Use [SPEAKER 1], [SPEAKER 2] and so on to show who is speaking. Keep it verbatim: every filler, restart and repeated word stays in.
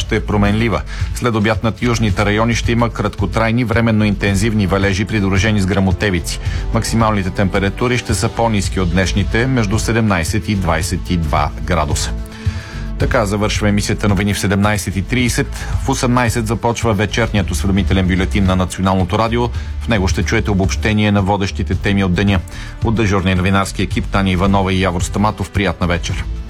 [SPEAKER 1] ще е променлива. След обяд над южните райони ще има краткотрайни, временно интензивни валежи, придружени с гръмотевици. Максималните температури ще са по-ниски от днешните, между седемнайсет и двайсет и два градуса. Така завършва емисията новини в седемнайсет и трийсет. В осемнайсет започва вечерният осведомителен бюлетин на Националното радио. В него ще чуете обобщение на водещите теми от деня. От дежурния новинарски екип Таня Иванова и Явор Стаматов, приятна вечер.